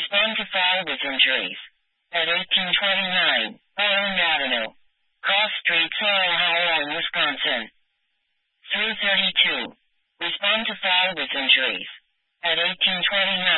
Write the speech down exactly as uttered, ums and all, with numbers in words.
Respond to file with injuries. At eighteen twenty-nine, Orland Avenue. Cross Street, Sorrel Hollow, Wisconsin. three thirty-two. Respond to file with injuries. At eighteen twenty-nine.